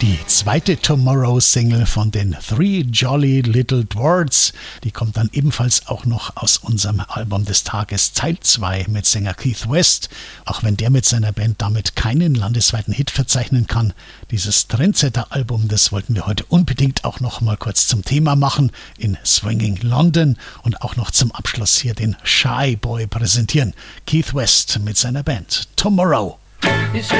Die zweite Tomorrow-Single von den Three Jolly Little Dwarfs, die kommt dann ebenfalls auch noch aus unserem Album des Tages Teil 2 mit Sänger Keith West, auch wenn der mit seiner Band damit keinen landesweiten Hit verzeichnen kann. Dieses Trendsetter-Album, das wollten wir heute unbedingt auch noch mal kurz zum Thema machen in Swinging London und auch noch zum Abschluss hier den Shy Boy präsentieren. Keith West mit seiner Band Tomorrow.